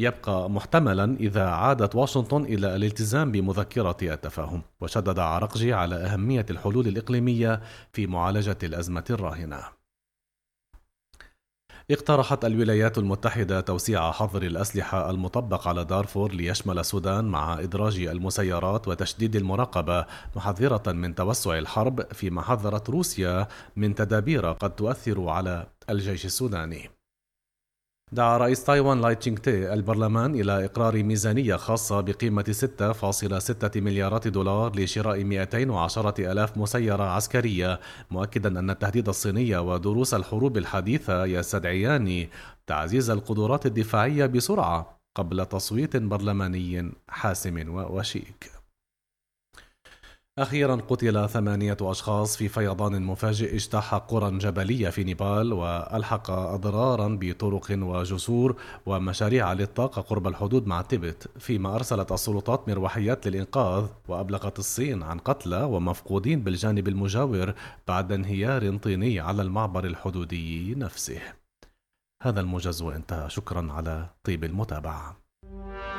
يبقى محتملا إذا عادت واشنطن إلى الالتزام بمذكرة التفاهم. وشدد عرقجي على أهمية الحلول الإقليمية في معالجة الأزمة الراهنة. اقترحت الولايات المتحدة توسيع حظر الأسلحة المطبق على دارفور ليشمل السودان مع إدراج المسيرات وتشديد المراقبة، محذرة من توسع الحرب، فيما حذرت روسيا من تدابير قد تؤثر على الجيش السوداني. دعا رئيس تايوان لاي تشينغ تي البرلمان إلى إقرار ميزانية خاصة بقيمة 6.6 مليارات دولار لشراء 210 ألاف مسيرة عسكرية، مؤكدا أن التهديد الصيني ودروس الحروب الحديثة يستدعيان تعزيز القدرات الدفاعية بسرعة قبل تصويت برلماني حاسم وشيك. أخيرا قتل 8 أشخاص في فيضان مفاجئ اجتاح قرى جبلية في نيبال، وألحق أضرارا بطرق وجسور ومشاريع للطاقة قرب الحدود مع تبت، فيما أرسلت السلطات مروحيات للإنقاذ، وأبلغت الصين عن قتلى ومفقودين بالجانب المجاور بعد انهيار طيني على المعبر الحدودي نفسه. هذا الموجز وانتهى، شكرا على طيب المتابعة.